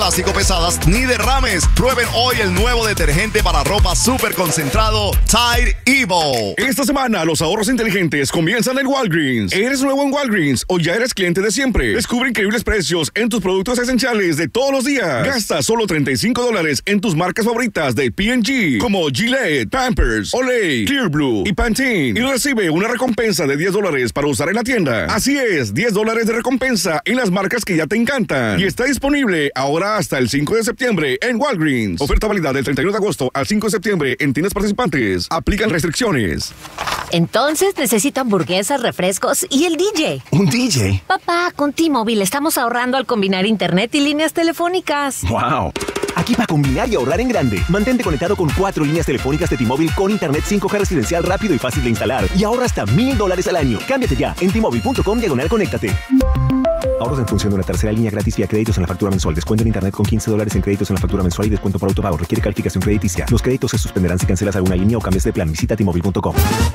plástico pesadas ni derrames. Prueben hoy el nuevo detergente para ropa súper concentrado Tide Evo. Esta semana los ahorros inteligentes comienzan en Walgreens. ¿Eres nuevo en Walgreens o ya eres cliente de siempre? Descubre increíbles precios en tus productos esenciales de todos los días. Gasta solo $35 en tus marcas favoritas de P&G, como Gillette, Pampers, Olay, Clear Blue y Pantene, y recibe una recompensa de $10 para usar en la tienda. Así es, $10 de recompensa en las marcas que ya te encantan. Y está disponible ahora hasta el 5 de septiembre en Walgreens. Oferta válida del 31 de agosto al 5 de septiembre en tiendas participantes. Aplican restricciones. Entonces necesito hamburguesas, refrescos y el DJ. ¿Un DJ? Papá, con T-Mobile estamos ahorrando al combinar internet y líneas telefónicas. ¡Wow! Aquí para combinar y ahorrar en grande. Mantente conectado con 4 líneas telefónicas de T-Mobile con internet 5G residencial rápido y fácil de instalar. Y ahorra hasta $1,000 al año. Cámbiate ya en T-Mobile.com/conéctate. Ahorros en función de una tercera línea gratis vía créditos en la factura mensual. Descuento en internet con $15 en créditos en la factura mensual y descuento por autopago. Requiere calificación crediticia. Los créditos se suspenderán si cancelas alguna línea o cambias de plan. Visita T-Mobile.com.